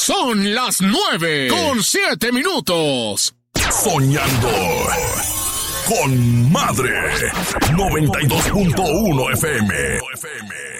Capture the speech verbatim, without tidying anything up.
Son las nueve con siete minutos. Soñando con Madre noventa y dos punto uno F M.